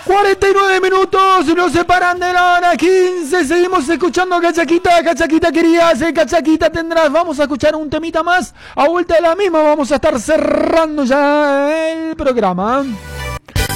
49 minutos nos separan de la hora 15. Seguimos escuchando Cachaquita. Cachaquita querías, Cachaquita tendrás. Vamos a escuchar un temita más. A vuelta de la misma vamos a estar cerrando ya el programa.